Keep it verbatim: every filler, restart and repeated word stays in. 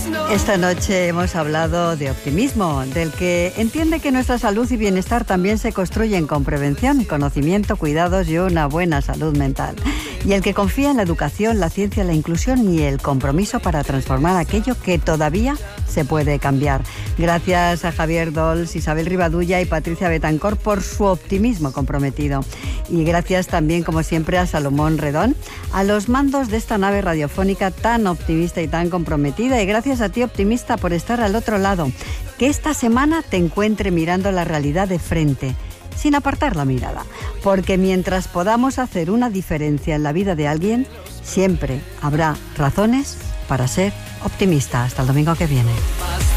Esta noche hemos hablado de optimismo, del que entiende que nuestra salud y bienestar también se construyen con prevención, conocimiento, cuidados y una buena salud mental. Y el que confía en la educación, la ciencia, la inclusión y el compromiso para transformar aquello que todavía se puede cambiar. Gracias a Javier Dols, Isabel Rivadulla y Patricia Betancor por su optimismo comprometido. Y gracias también, como siempre, a Salomón Redón, a los mandos de esta nave radiofónica tan optimista y tan comprometida. Y gracias a ti, optimista, por estar al otro lado. Que esta semana te encuentre mirando la realidad de frente, sin apartar la mirada. Porque mientras podamos hacer una diferencia en la vida de alguien, siempre habrá razones para ser optimista. Hasta el domingo que viene.